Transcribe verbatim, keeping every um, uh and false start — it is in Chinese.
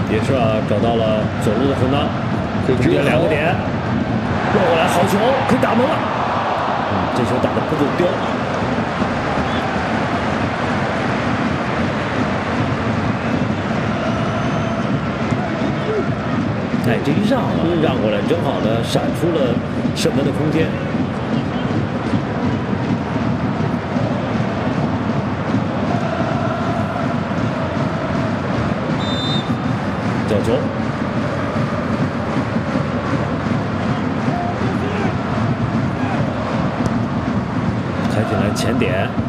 也是啊，找到了左路的后囊，可以直接两个点，绕过来，好球，可以打门了。嗯，这球打得不够刁。哎，这一让啊，让过来，正好呢，闪出了射门的空间。角球，开进来前点。